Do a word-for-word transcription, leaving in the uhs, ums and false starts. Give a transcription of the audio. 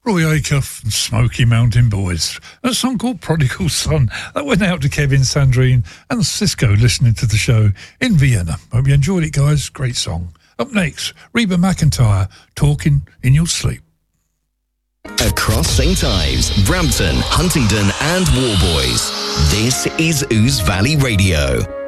Roy Acuff and Smoky Mountain Boys. A song called Prodigal Son. That went out to Kevin, Sandrine and Cisco listening to the show in Vienna. Hope you enjoyed it, guys. Great song. Up next, Reba McEntire, Talking in Your Sleep. Across Saint Ives, Brampton, Huntingdon and Warboys, this is Ouse Valley Radio.